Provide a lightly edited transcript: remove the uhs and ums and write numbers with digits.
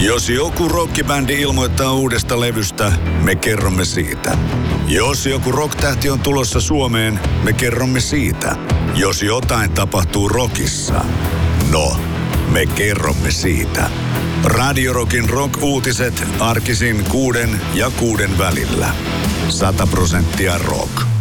Jos joku rockibändi ilmoittaa uudesta levystä, me kerromme siitä. Jos joku rocktähti on tulossa Suomeen, me kerromme siitä. Jos jotain tapahtuu rockissa, no, me kerromme siitä. Radio Rockin rock-uutiset arkisin 6 ja 6 välillä. 100% rock.